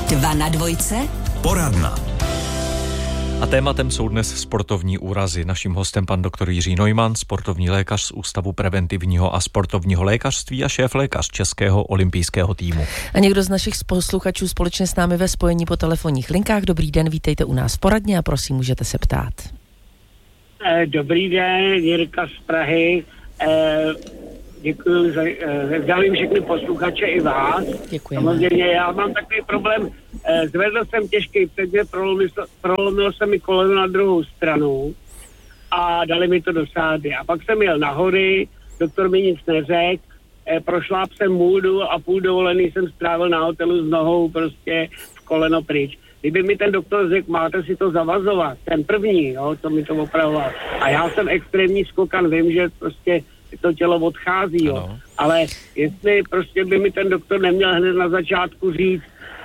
2 na dvojce. Poradna. A tématem jsou dnes sportovní úrazy. Naším hostem pan doktor Jiří Neumann, sportovní lékař z Ústavu preventivního a sportovního lékařství a šéflékař Českého olympijského týmu. A někdo z našich posluchačů společně s námi ve spojení po telefonních linkách. Dobrý den, vítejte u nás v poradně a prosím, můžete se ptát. Dobrý den, Jirka z Prahy. Děkuji, zdravím všechny posluchače i vás. Děkujeme. Samozřejmě já mám takový problém, zvedl jsem těžký předmět, prolomil se mi koleno na druhou stranu a dali mi to do sády. A pak jsem jel na hory, doktor mi nic neřekl, prošláp jsem můdu a půl dovolený jsem strávil na hotelu s nohou prostě v koleno pryč. Kdyby mi ten doktor řekl, máte si to zavazovat, ten první, jo, co mi to opravoval. A já jsem extrémní skokan, vím, že prostě to tělo odchází, jo. Ano. Ale jestli prostě by mi ten doktor neměl hned na začátku říct,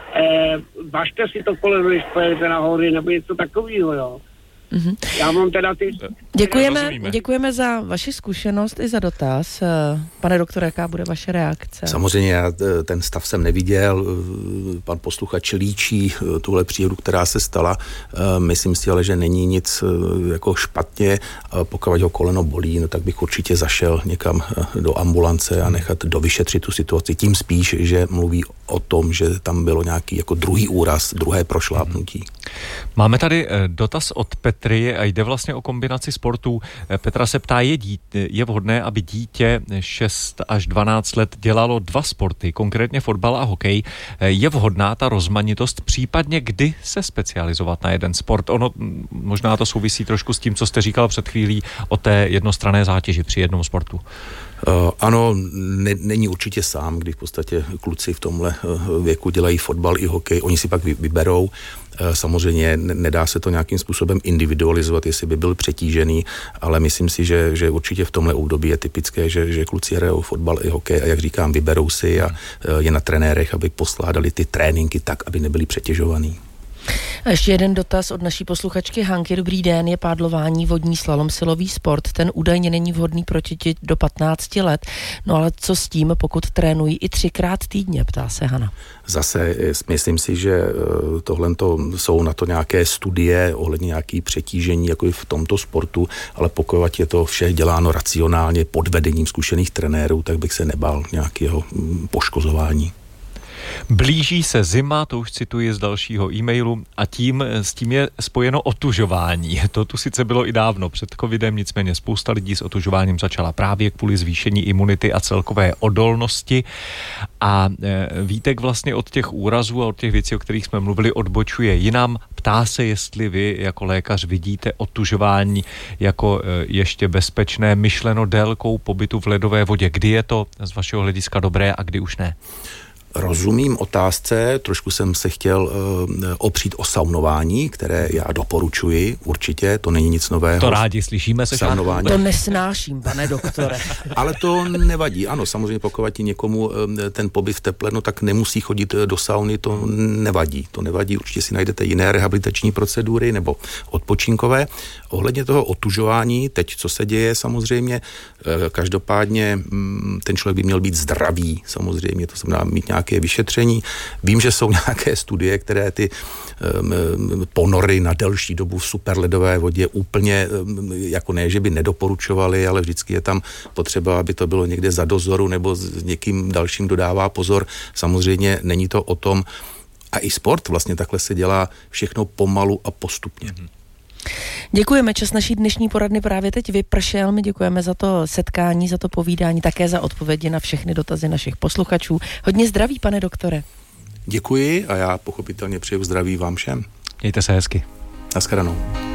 važte si to koleno, když pojedete na hory, nebo něco takového, jo. Mm-hmm. Já mám teda ty... Děkujeme za vaši zkušenost i za dotaz. Pane doktore, jaká bude vaše reakce? Samozřejmě já ten stav jsem neviděl, pan posluchač líčí tuhle příhodu, která se stala. Myslím si ale, že není nic jako špatně. Pokud ho koleno bolí, no, tak bych určitě zašel někam do ambulance a nechat dovyšetřit tu situaci. Tím spíš, že mluví o tom, že tam bylo nějaký jako druhý úraz, druhé prošlápnutí. Máme tady dotaz od Petry a jde vlastně o kombinaci sportů. Petra se ptá, je vhodné, aby dítě 6 až 12 let dělalo 2 sporty, konkrétně fotbal a hokej. Je vhodná ta rozmanitost, případně kdy se specializovat na jeden sport? Ono možná to souvisí trošku s tím, co jste říkal před chvílí o té jednostranné zátěži při jednom sportu. Ano, není určitě sám, když v podstatě kluci v tomhle věku dělají fotbal i hokej, oni si pak vyberou. Samozřejmě nedá se to nějakým způsobem individualizovat, jestli by byl přetížený, ale myslím si, že určitě v tomhle období je typické, že kluci hrajou fotbal i hokej a jak říkám, vyberou si a je na trenérech, aby poskládali ty tréninky tak, aby nebyli přetěžovaný. A ještě jeden dotaz od naší posluchačky Hanky. Dobrý den, je pádlování vodní slalom silový sport. Ten údajně není vhodný pro děti do 15 let. No ale co s tím, pokud trénují i 3krát týdně, ptá se Hana. Zase myslím si, že tohle jsou na to nějaké studie ohledně nějaký přetížení jako i v tomto sportu, ale pokud je to vše děláno racionálně pod vedením zkušených trenérů, tak bych se nebál nějakého poškozování. Blíží se zima, to už cituji z dalšího e-mailu, a s tím je spojeno otužování. To tu sice bylo i dávno před covidem, nicméně spousta lidí s otužováním začala právě kvůli zvýšení imunity a celkové odolnosti. A Vítek vlastně od těch úrazů a od těch věcí, o kterých jsme mluvili, odbočuje jinam. Ptá se, jestli vy jako lékař vidíte otužování jako ještě bezpečné, myšleno délkou pobytu v ledové vodě. Kdy je to z vašeho hlediska dobré a kdy už ne? Rozumím otázce, trošku jsem se chtěl opřít o saunování, které já doporučuji, určitě, to není nic nového. To rádi slyšíme se. Saunování. To nesnáším, pane doktore. Ale to nevadí, ano, samozřejmě pokud někomu ten pobyt v teple, no tak nemusí chodit do sauny, to nevadí, určitě si najdete jiné rehabilitační procedury nebo odpočinkové. Ohledně toho otužování, teď co se děje samozřejmě, každopádně ten člověk by měl být zdravý, samozřejmě, to znamená mít nějaké vyšetření. Vím, že jsou nějaké studie, které ty ponory na delší dobu v superledové vodě úplně, jako ne, že by nedoporučovali, ale vždycky je tam potřeba, aby to bylo někde za dozoru nebo s někým dalším dodává pozor. Samozřejmě není to o tom, a i sport vlastně takhle se dělá všechno pomalu a postupně. Děkujeme, čas naší dnešní poradny právě teď vypršel. My děkujeme za to setkání, za to povídání, také za odpovědi na všechny dotazy našich posluchačů. Hodně zdraví, pane doktore. Děkuji a já pochopitelně přeju zdraví vám všem. Mějte se hezky. Naschledanou.